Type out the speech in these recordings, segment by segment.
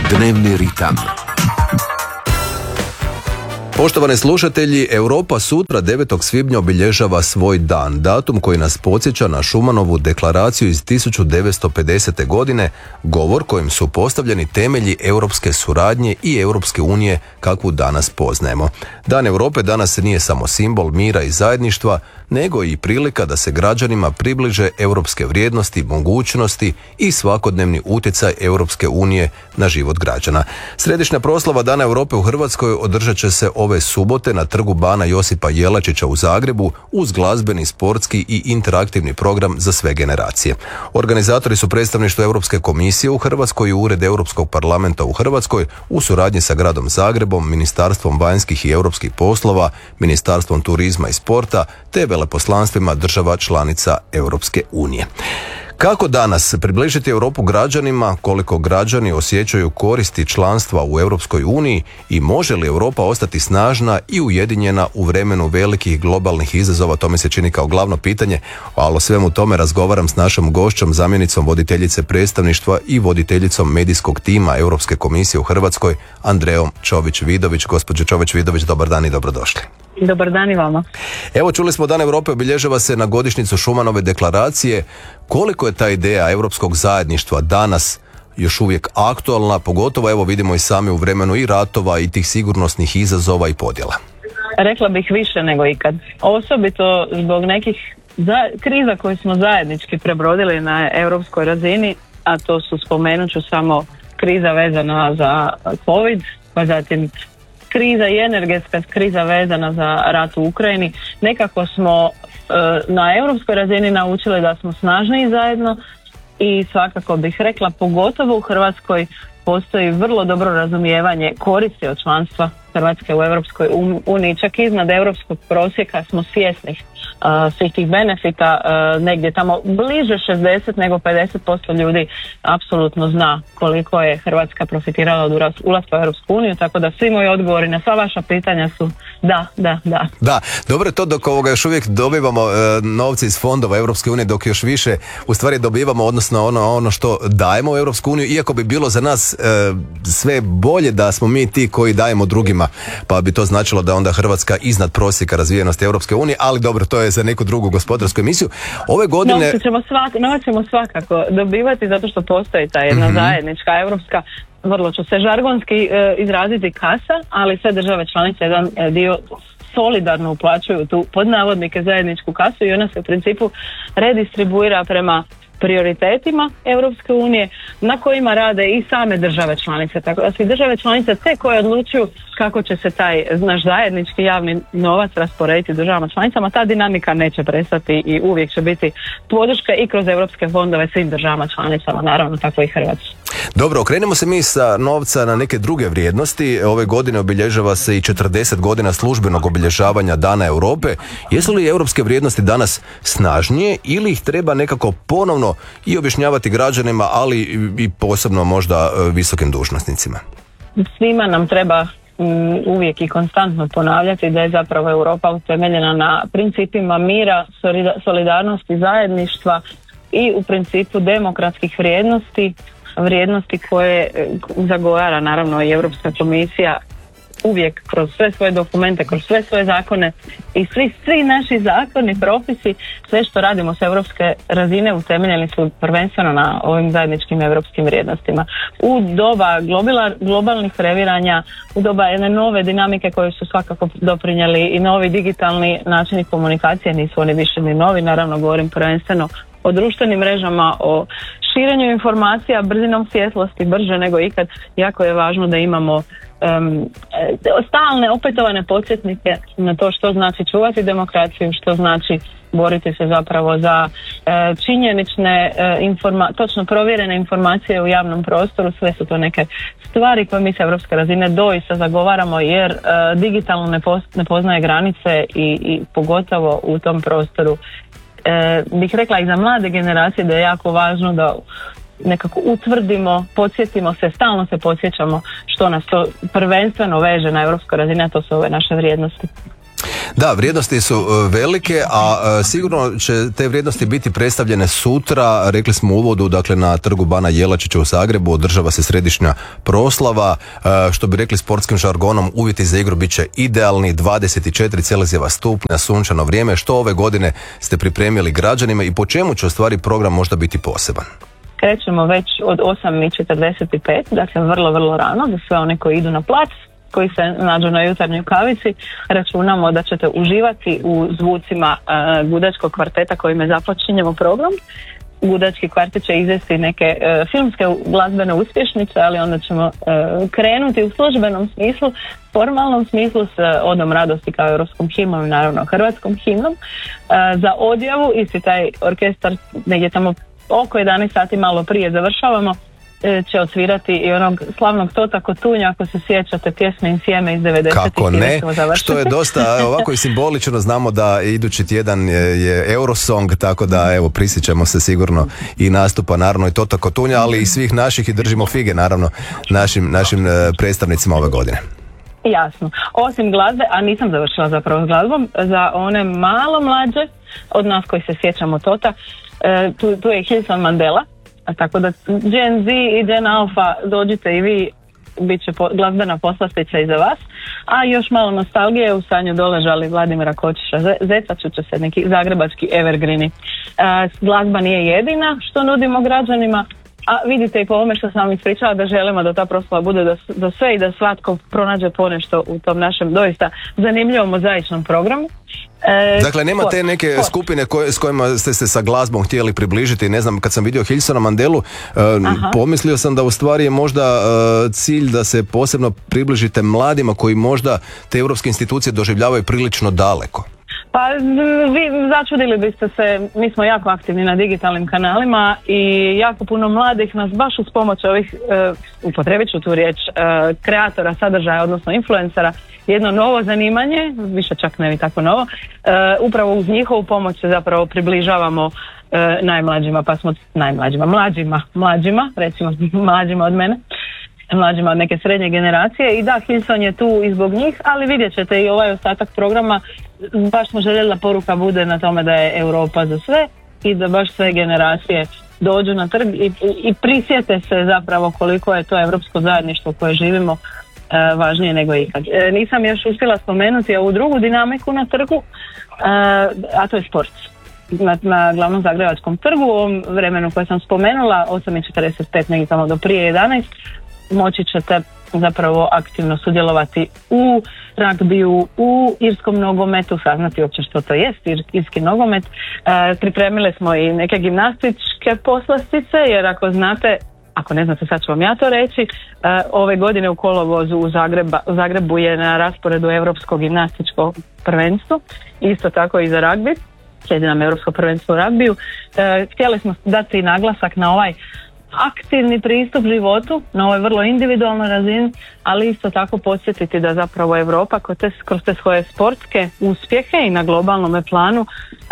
Dnevni ritam. Poštovani slušatelji, Europa sutra 9. svibnja obilježava svoj dan, datum koji nas podsjeća na Schumanovu deklaraciju iz 1950. godine, govor kojim su postavljeni temelji europske suradnje i Europske unije kakvu danas poznajemo. Dan Europe danas nije samo simbol mira i zajedništva, nego i prilika da se građanima približe europske vrijednosti, mogućnosti i svakodnevni utjecaj Europske unije na život građana. Središnja proslava Dana Europe u Hrvatskoj održat će se ove subote na trgu Bana Josipa Jelačića u Zagrebu uz glazbeni, sportski i interaktivni program za sve generacije. Organizatori su predstavništvo Europske komisije u Hrvatskoj i Ured Europskog parlamenta u Hrvatskoj u suradnji sa gradom Zagrebom, Ministarstvom vanjskih i europskih poslova, Ministarstvom turizma i sporta te veleposlanstvima država članica Europske unije. Kako danas približiti Europu građanima, koliko građani osjećaju koristi članstva u Europskoj uniji i može li Europa ostati snažna i ujedinjena u vremenu velikih globalnih izazova, to mi se čini kao glavno pitanje, ali o svemu tome razgovaram s našom gošćom, zamjenicom voditeljice predstavništva i voditeljicom medijskog tima Europske komisije u Hrvatskoj, Andreom Čović-Vidović. Gospođo Čović-Vidović, dobar dan i dobrodošli. Dobar dan i vama. Evo, čuli smo, Dan Europe obilježava se na godišnjicu Schumanove deklaracije. Koliko je ta ideja europskog zajedništva danas još uvijek aktualna, pogotovo evo vidimo i sami u vremenu i ratova i tih sigurnosnih izazova i podjela? Rekla bih više nego ikad. Osobito zbog nekih kriza koje smo zajednički prebrodili na europskoj razini, a to su, spomenut ću samo, kriza vezana za COVID, pa zatim kriza i energetska kriza vezana za rat u Ukrajini. Nekako smo na europskoj razini naučili da smo snažni zajedno i svakako bih rekla, pogotovo u Hrvatskoj postoji vrlo dobro razumijevanje koristi od članstva Hrvatske u Europskoj uniji. Čak iznad europskog prosjeka smo svjesni svih tih benefita, negdje tamo bliže 60 nego 50% ljudi apsolutno zna koliko je Hrvatska profitirala od ulaska u Europsku uniju, tako da svi moji odgovori na sva vaša pitanja su da. Da, dobro je to dok još uvijek dobivamo novce iz fondova Europske unije, dok još više u stvari dobivamo, odnosno ono što dajemo u Europsku uniju, iako bi bilo za nas sve bolje da smo mi ti koji dajemo drugima, pa bi to značilo da onda Hrvatska iznad prosjeka razvijenosti Europske unije, ali dobro, to je za neku drugu gospodarsku emisiju. Ove godine... Novac ćemo svakako dobivati zato što postoji ta jedna zajednička europska, vrlo ću se žargonski izraziti, kasa, ali sve države članice jedan dio solidarno uplaćuju tu pod navodnike zajedničku kasu i ona se u principu redistribuira prema prioritetima Europske unije na kojima rade i same države članice. Tako da su i države članice te koje odlučuju kako će se taj naš zajednički javni novac rasporediti državama članicama. Ta dinamika neće prestati i uvijek će biti podrška i kroz europske fondove svim državama članicama, naravno tako i Hrvatskoj. Dobro, okrenemo se mi sa novca na neke druge vrijednosti. Ove godine obilježava se i 40 godina službenog obilježavanja Dana Europe. Jesu li europske vrijednosti danas snažnije ili ih treba nekako ponovno i objašnjavati građanima, ali i posebno možda visokim dužnosnicima? Svima nam treba uvijek i konstantno ponavljati da je zapravo Europa utemeljena na principima mira, solidarnosti, zajedništva i u principu demokratskih vrijednosti koje zagovara naravno i Europska komisija uvijek kroz sve svoje dokumente, kroz sve svoje zakone i svi naši zakoni, propisi, sve što radimo s europske razine utemeljeni su prvenstveno na ovim zajedničkim europskim vrijednostima. U doba globalnih previranja, u doba jedne nove dinamike koje su svakako doprinijeli i novi digitalni načini komunikacije, nisu oni više ni novi, naravno govorim prvenstveno o društvenim mrežama, o širenju informacija, brzinom svjetlosti, brže nego ikad. Jako je važno da imamo stalne, opetovane podsjetnike na to što znači čuvati demokraciju, što znači boriti se zapravo za činjenične, točno provjerene informacije u javnom prostoru. Sve su to neke stvari koje mi s europske razine doista zagovaramo, jer digitalno ne poznaje granice i pogotovo u tom prostoru bih rekla i za mlade generacije da je jako važno da nekako utvrdimo, podsjetimo se, stalno se podsjećamo što nas to prvenstveno veže na europskoj razini, a to su ove naše vrijednosti. Da, vrijednosti su velike, a sigurno će te vrijednosti biti predstavljene sutra. Rekli smo u uvodu, dakle na trgu Bana Jelačića u Zagrebu održava se središnja proslava. Što bi rekli sportskim žargonom, uvjeti za igru bit će idealni, 24 Celzijeva stupnja, sunčano vrijeme. Što ove godine ste pripremili građanima i po čemu će u stvari program možda biti poseban? Krećemo već od 8:45, dakle vrlo, vrlo rano, za sve one koji idu na plac, koji se nađu na jutarnjoj kavici. Računamo da ćete uživati u zvucima gudačkog kvarteta kojime započinjemo program. Gudački kvartet će izvesti neke filmske glazbene uspješnice, ali onda ćemo krenuti u službenom smislu, formalnom smislu s Odom radosti kao europskom himnom i naravno hrvatskom himnom. Za odjavu isti taj orkestar negdje tamo oko 11 sati malo prije završavamo, će odsvirati i onog slavnog Tota Kotunja, ako se sjećate pjesme In Sjeme iz 90-ih. Kako ne, što je dosta ovako i simbolično, znamo da idući tjedan je Eurosong, tako da evo prisjećamo se sigurno i nastupa naravno i Tota Kotunja, ali i svih naših i držimo fige naravno našim predstavnicima ove godine. Jasno, osim glazbe, a nisam završila zapravo s glazbom, za one malo mlađe od nas koji se sjećamo Tota, tu je Hilson Mandela. Tako da Gen Z i Gen Alpha, dođite i vi, bit će glazbena poslastica i za vas. A još malo nostalgije, u stanju doležali Vladimira Kočiša Zeca, čuće se neki zagrebački evergreeni. Glazba nije jedina što nudimo građanima, a vidite i po ovome što sam vam ispričala da želimo da ta proslava bude do sve i da svatko pronađe ponešto u tom našem doista zanimljivom mozaičnom programu. Dakle, nema te neke skupine s kojima ste se sa glazbom htjeli približiti. Ne znam, kad sam vidio Hilsona Mandelu, pomislio sam da u stvari je možda cilj da se posebno približite mladima koji možda te europske institucije doživljavaju prilično daleko. Pa vi začudili biste se, mi smo jako aktivni na digitalnim kanalima i jako puno mladih nas baš uz pomoć ovih, upotrebit ću tu riječ, kreatora sadržaja, odnosno influencera, jedno novo zanimanje, više čak ne tako novo, upravo uz njihovu pomoć se zapravo približavamo najmlađima, pa smo mlađima, recimo mlađima od mene, mlađima od neke srednje generacije i da, Hilson je tu i zbog njih, ali vidjet ćete i ovaj ostatak programa, baš smo željeli da poruka bude na tome da je Europa za sve i da baš sve generacije dođu na trg i prisjete se zapravo koliko je to europsko zajedništvo koje živimo važnije nego ikad. Nisam još uspjela spomenuti ovu drugu dinamiku na trgu, a to je sport. Na glavnom zagrebačkom trgu u ovom vremenu koje sam spomenula, 8:45 negdje tamo do prije 11, moći ćete zapravo aktivno sudjelovati u ragbiju, u irskom nogometu, saznati uopće što to jest irski nogomet. Pripremili smo i neke gimnastičke poslastice, jer ako ne znate, sad ću vam ja to reći, ove godine u kolovozu u Zagrebu je na rasporedu Europsko gimnastičko prvenstvo, isto tako i za ragbi, slijedi nam Europsko prvenstvo u ragbiju. Htjeli smo dati naglasak na ovaj aktivni pristup životu, na ovoj vrlo individualnoj razini, ali isto tako podsjetiti da zapravo Europa kroz te svoje sportske uspjehe i na globalnom planu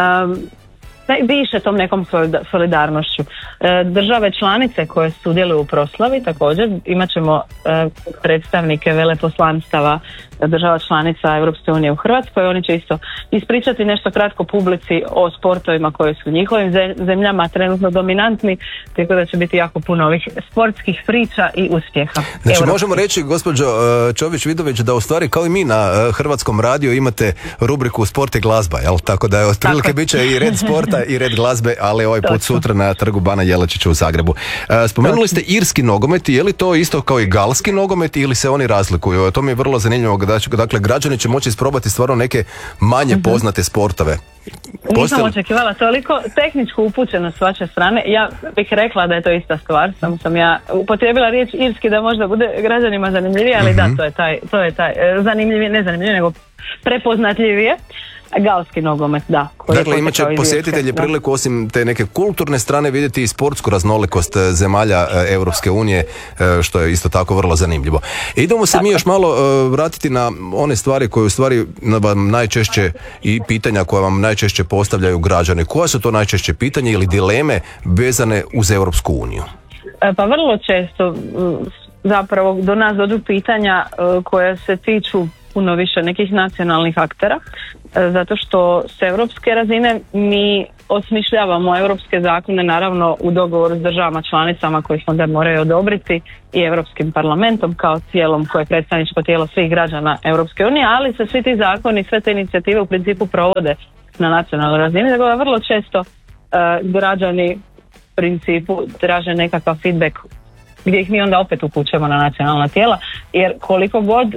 diše tom nekom solidarnošću. Države članice koje sudjeluju u proslavi također imat ćemo predstavnike veleposlanstava država članica Europske unije u Hrvatskoj. Oni će isto ispričati nešto kratko publici o sportovima koji su u njihovim zemljama trenutno dominantni, tako da će biti jako puno ovih sportskih priča i uspjeha. Znači možemo reći, gospođo Čović-Vidović, da u stvari kao i mi na Hrvatskom radiju imate rubriku Sport i glazba, jel? Tako da je otprilike bit će i red sporta i red glazbe, ali ovaj put sutra na trgu Bana Jelačića u Zagrebu. Spomenuli ste irski nogomet, je li to isto kao i galski nogomet ili se oni razlikuju? To mi je vrlo zanimljivo. Dakle, građani će moći isprobati stvarno neke manje poznate sportove. Nisam očekivala toliko tehničku upućenost s vaše strane. Ja bih rekla da je to ista stvar. Samo sam ja upotrijebila riječ irski da možda bude građanima zanimljivije, ali da, to je taj zanimljivije, ne zanimljivije, nego prepoznatljivije. Galski nogomet, da. Dakle, imat će posjetitelji priliku osim te neke kulturne strane vidjeti i sportsku raznolikost zemalja Europske unije, što je isto tako vrlo zanimljivo. Idemo se mi još malo vratiti na one stvari koje u stvari vam najčešće i pitanja koja vam najčešće postavljaju građani. Koja su to najčešće pitanja ili dileme vezane uz Europsku uniju? Pa vrlo često zapravo do nas dođu pitanja koja se tiču puno više nekih nacionalnih aktera. zato što s europske razine mi osmišljavamo europske zakone naravno u dogovoru s državama članicama koji onda moraju odobriti i Europskim parlamentom kao tijelom koje je predstavničko tijelo svih građana Europske unije, ali se svi ti zakoni, sve te inicijative u principu provode na nacionalnoj razini, tako da vrlo često građani u principu traže nekakav feedback gdje ih mi onda opet upućujemo na nacionalna tijela, jer koliko god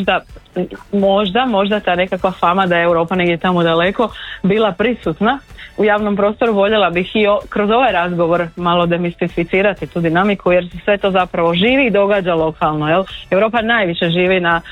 možda ta nekakva fama da je Europa negdje tamo daleko bila prisutna u javnom prostoru, voljela bih i kroz ovaj razgovor malo demistificirati tu dinamiku, jer se sve to zapravo živi i događa lokalno. Europa najviše živi na